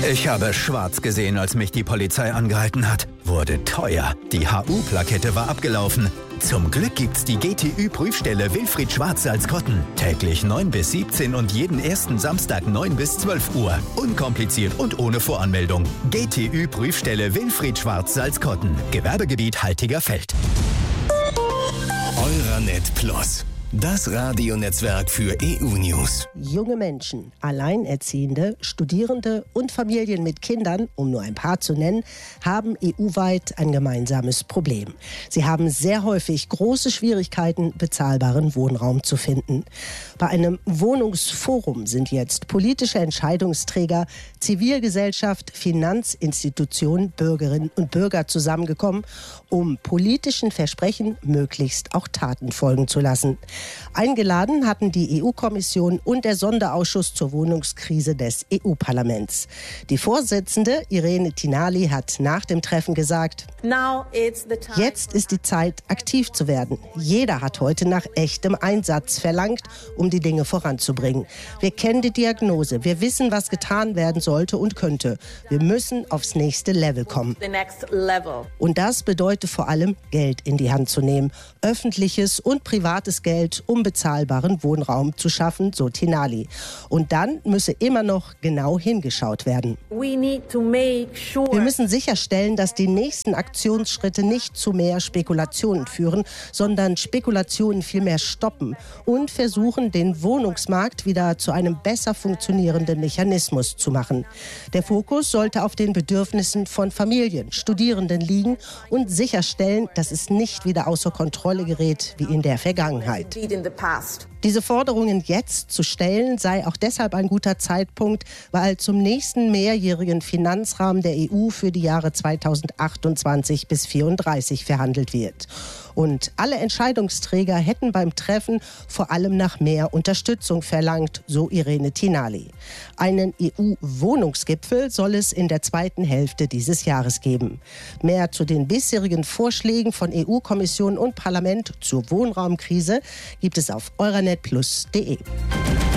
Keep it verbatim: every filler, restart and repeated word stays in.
Ich habe schwarz gesehen, als mich die Polizei angehalten hat. Wurde teuer. Die H U-Plakette war abgelaufen. Zum Glück gibt's die G T Ü-Prüfstelle Wilfried Schwarz-Salzkotten. Täglich neun bis siebzehn und jeden ersten Samstag neun bis zwölf Uhr. Unkompliziert und ohne Voranmeldung. G T Ü-Prüfstelle Wilfried Schwarz-Salzkotten. Gewerbegebiet Haltigerfeld. Euranet Plus. Das Radionetzwerk für E U-News. Junge Menschen, Alleinerziehende, Studierende und Familien mit Kindern, um nur ein paar zu nennen, haben E U-weit ein gemeinsames Problem. Sie haben sehr häufig große Schwierigkeiten, bezahlbaren Wohnraum zu finden. Bei einem Wohnungsforum sind jetzt politische Entscheidungsträger, Zivilgesellschaft, Finanzinstitutionen, Bürgerinnen und Bürger zusammengekommen, um politischen Versprechen möglichst auch Taten folgen zu lassen. Eingeladen hatten die E U-Kommission und der Sonderausschuss zur Wohnungskrise des E U-Parlaments. Die Vorsitzende Irene Tinali hat nach dem Treffen gesagt, jetzt ist die Zeit, aktiv zu werden. Jeder hat heute nach echtem Einsatz verlangt, um die Dinge voranzubringen. Wir kennen die Diagnose, wir wissen, was getan werden sollte und könnte. Wir müssen aufs nächste Level kommen. Und das bedeutet vor allem, Geld in die Hand zu nehmen. Öffentliches und privates Geld, um bezahlbaren Wohnraum zu schaffen, so Tinali. Und dann müsse immer noch genau hingeschaut werden. Wir müssen sicherstellen, dass die nächsten Aktionsschritte nicht zu mehr Spekulationen führen, sondern Spekulationen vielmehr stoppen und versuchen, den Wohnungsmarkt wieder zu einem besser funktionierenden Mechanismus zu machen. Der Fokus sollte auf den Bedürfnissen von Familien, Studierenden liegen und sicherstellen, dass es nicht wieder außer Kontrolle gerät wie in der Vergangenheit. Diese Forderungen jetzt zu stellen, sei auch deshalb ein guter Zeitpunkt, weil zum nächsten mehrjährigen Finanzrahmen der E U für die Jahre zweitausendachtundzwanzig bis zweitausendvierunddreißig verhandelt wird. Und alle Entscheidungsträger hätten beim Treffen vor allem nach mehr Unterstützung verlangt, so Irene Tinali. Einen E U-Wohnungsgipfel soll es in der zweiten Hälfte dieses Jahres geben. Mehr zu den bisherigen Vorschlägen von E U-Kommission und Parlament zur Wohnraumkrise gibt es auf euranet plus punkt de.